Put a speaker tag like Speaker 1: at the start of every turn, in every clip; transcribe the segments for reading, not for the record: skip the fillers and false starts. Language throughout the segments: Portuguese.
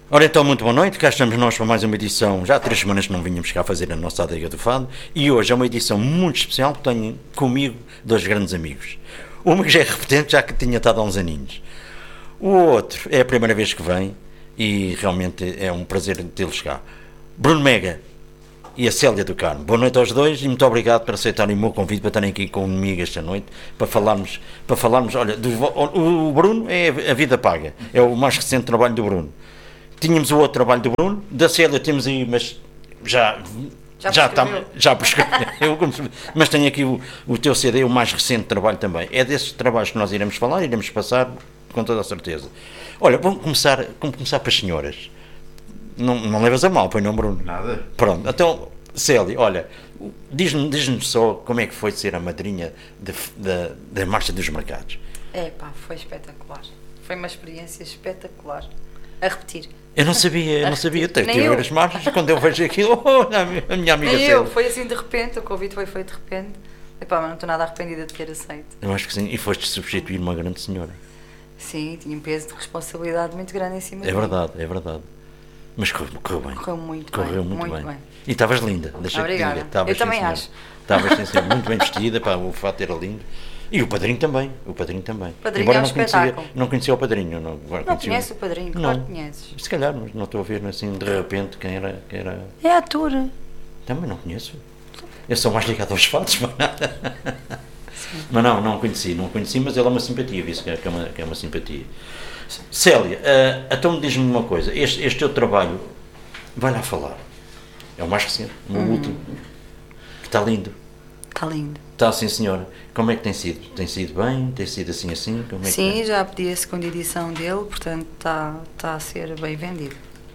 Speaker 1: Ora então, muito boa noite, cá estamos nós para mais uma edição, já há 3 semanas que não vinhamos cá fazer a nossa adega do fado, e hoje é uma edição muito especial, porque tenho comigo 2 grandes amigos. Uma que já é repetente, já que tinha estado há uns aninhos. O outro é a primeira vez que vem, e realmente é um prazer tê-los cá. Bruno Mega e a Célia do Carmo. Boa noite aos dois e muito obrigado por aceitarem o meu convite para estarem aqui comigo esta noite, para falarmos, olha, o Bruno é a Vida Paga, é o mais recente trabalho do Bruno. Tínhamos o outro trabalho do Bruno, da Célia temos aí, mas já prescreveu. Mas tenho aqui o teu CD, o mais recente trabalho também. É desses trabalhos que nós iremos falar, iremos passar com toda a certeza. Olha, vamos começar para as senhoras. Não levas a mal, pois não, Bruno?
Speaker 2: Nada.
Speaker 1: Pronto, então, Célia, olha, diz-nos só como é que foi ser a madrinha da Marcha dos Mercados.
Speaker 3: Foi espetacular. Foi uma experiência espetacular. A repetir.
Speaker 1: Eu não sabia, tenho que ver as marchas, quando eu vejo aquilo, a minha amiga Célia.
Speaker 3: Foi assim de repente, o convite foi feito de repente. Mas não estou nada arrependida de ter aceito.
Speaker 1: Eu acho que sim, e foste substituir uma grande senhora.
Speaker 3: Sim, tinha um peso de responsabilidade muito grande em cima de mim.
Speaker 1: É verdade. Mas correu bem.
Speaker 3: Correu muito bem.
Speaker 1: E estavas linda, deixa-te dizer.
Speaker 3: Eu também acho.
Speaker 1: Estavas muito bem vestida, o fato era lindo. E o padrinho também.
Speaker 3: O padrinho
Speaker 1: Embora
Speaker 3: é um espetáculo.
Speaker 1: Não conhecia o padrinho.
Speaker 3: Não conheces o padrinho? Claro que conheces.
Speaker 1: Se calhar, mas não estou a ver assim de repente quem era.
Speaker 3: É ator.
Speaker 1: Também não conheço. Eu sou mais ligado aos fatos, mas nada. Mas não conheci, mas ele é uma simpatia, visto que é uma simpatia. Célia, então diz-me uma coisa, este teu trabalho, vai lá falar, é o mais recente, o último, que está lindo.
Speaker 3: Está lindo.
Speaker 1: Está, sim senhora. Como é que tem sido? Tem sido bem? Tem sido assim? Como é
Speaker 3: sim,
Speaker 1: que
Speaker 3: já pedi a segunda edição dele, portanto está a ser bem vendido.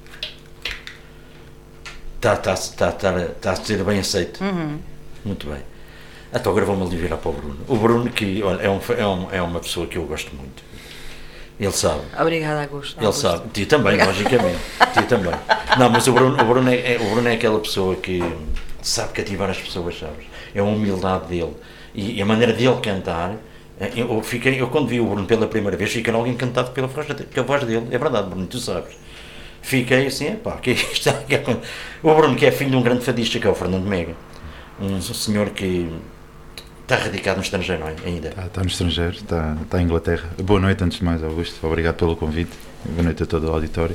Speaker 3: Está a ser bem aceito. Muito bem. Então agora vou-me virar para o Bruno. O Bruno, que olha, é uma pessoa que eu gosto muito. Ele sabe. Obrigada, Augusto.
Speaker 1: Ele sabe. Ti também, logicamente. Ti também. Não, mas o Bruno é aquela pessoa que sabe cativar as pessoas, sabes? É a humildade dele. E a maneira dele cantar. Eu quando vi o Bruno pela primeira vez, fiquei logo encantado pela voz dele. É verdade, Bruno, tu sabes. Fiquei assim, que isto é. O Bruno, que é filho de um grande fadista, que é o Fernando Mega. Um senhor que está radicado no estrangeiro, não é? Ainda.
Speaker 2: Está no estrangeiro, está em Inglaterra. Boa noite, antes de mais, Augusto. Obrigado pelo convite. Boa noite a todo o auditório.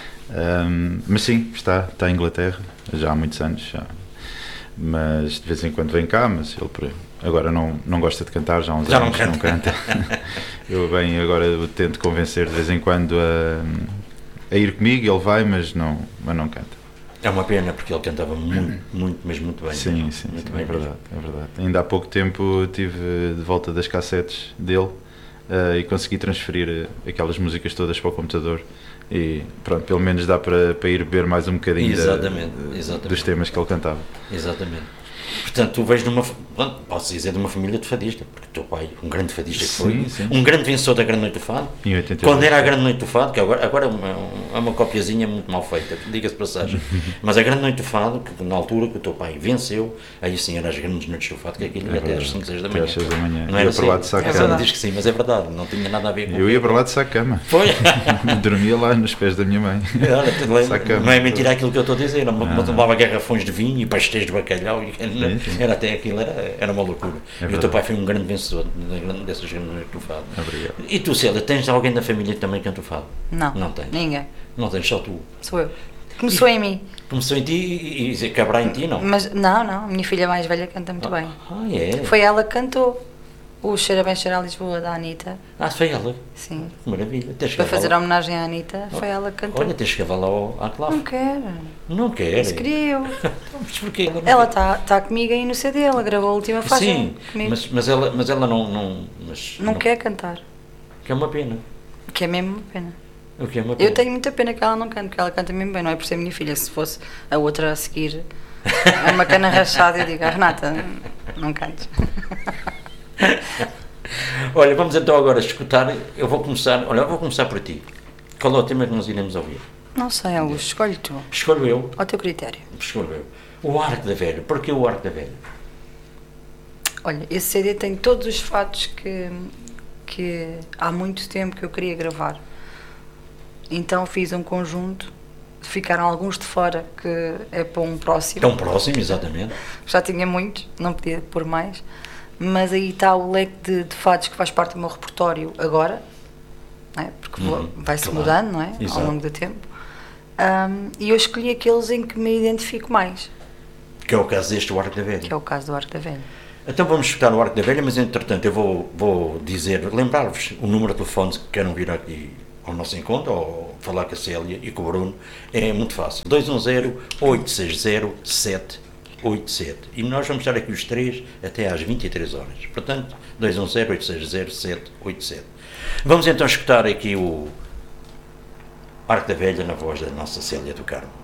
Speaker 2: Mas sim, está em Inglaterra, já há muitos anos. Mas de vez em quando vem cá, mas ele agora não gosta de cantar, já há uns anos não canta. Eu agora eu tento convencer de vez em quando a ir comigo, ele vai, mas não canta.
Speaker 1: É uma pena, porque ele cantava muito, mesmo muito bem.
Speaker 2: Sim, é verdade. Ainda há pouco tempo tive de volta das cassetes dele e consegui transferir aquelas músicas todas para o computador e pronto, pelo menos dá para ir beber mais um bocadinho
Speaker 1: exatamente.
Speaker 2: Dos temas que ele cantava.
Speaker 1: Exatamente. Portanto, tu vens posso dizer, de uma família de fadista, porque o teu pai, um grande fadista que foi, um grande vencedor da Grande Noite do Fado, quando era a Grande Noite do Fado, que agora é uma copiazinha muito mal feita, diga-se de passagem, mas a Grande Noite do Fado, que na altura que o teu pai venceu, aí sim eram as Grandes Noites do Fado, que aquilo ia até às 5, 6 da manhã.
Speaker 2: Não era para lá de saco-cama.
Speaker 1: Diz que sim, mas é verdade, não tinha nada a ver com
Speaker 2: eu ia para lá de saco-cama.
Speaker 1: Foi?
Speaker 2: Dormia lá nos pés da minha mãe.
Speaker 1: Não é mentira aquilo que eu estou a dizer, levava garrafões de vinho e pastéis de bacalhau, era até aquilo era uma loucura. E o teu pai foi um grande vencedor dessas Grandes Noites do Fado.
Speaker 2: Obrigado.
Speaker 1: E tu, Célia, tens alguém da família que também canta o fado?
Speaker 3: Não
Speaker 1: tens.
Speaker 3: Ninguém.
Speaker 1: Não tens, só tu.
Speaker 3: Sou eu. Começou em mim.
Speaker 1: Começou em ti e acabará em ti, não?
Speaker 3: Mas não, minha filha mais velha canta muito bem.
Speaker 1: É?
Speaker 3: Foi ela que cantou o Cheira Bem Cheira a Lisboa, da Anitta.
Speaker 1: Foi ela?
Speaker 3: Sim.
Speaker 1: Que maravilha.
Speaker 3: Para fazer a homenagem à Anitta, foi ela que cantou.
Speaker 1: Olha, tens que cavá-la à clave.
Speaker 3: Não quero.
Speaker 1: Não quero?
Speaker 3: Isso queria eu.
Speaker 1: Mas porquê?
Speaker 3: Ela está comigo aí no CD, ela gravou a última faixa.
Speaker 1: Sim, mas ela não
Speaker 3: quer cantar.
Speaker 1: Que é uma pena.
Speaker 3: Que é mesmo uma pena.
Speaker 1: O que é uma pena?
Speaker 3: Eu tenho muita pena que ela não cante, porque ela canta mesmo bem, não é por ser minha filha. Se fosse a outra a seguir, é uma cana rachada, eu digo, Renata, não cantes.
Speaker 1: Olha, vamos então agora escutar. Eu vou começar por ti. Qual é o tema que nós iremos ouvir?
Speaker 3: Não sei, Augusto, escolhe tu.
Speaker 1: Escolho eu.
Speaker 3: Ao teu critério.
Speaker 1: Escolho eu. O Arco da Velha. Porquê o Arco da Velha?
Speaker 3: Olha, esse CD tem todos os fatos que há muito tempo que eu queria gravar. Então fiz um conjunto
Speaker 4: ficaram alguns de fora, que é para um próximo.
Speaker 1: É um próximo, exatamente.
Speaker 4: Já tinha muitos, não podia pôr mais. Mas aí está o leque de fados que faz parte do meu repertório agora, não é? Porque vai-se mudando, não é?
Speaker 1: Exato.
Speaker 4: Ao longo do tempo. E eu escolhi aqueles em que me identifico mais.
Speaker 1: Que é o caso deste, o Arco da Velha.
Speaker 4: Que é o caso do Arco da Velha.
Speaker 1: Então vamos escutar o Arco da Velha, mas entretanto eu vou lembrar-vos o número de telefone que queiram vir aqui ao nosso encontro, ou falar com a Célia e com o Bruno. É muito fácil. 210-860-787. E nós vamos estar aqui os três até às 23 horas. Portanto, 210-860-787. Vamos então escutar aqui o Arco da Velha na voz da nossa Célia do Carmo.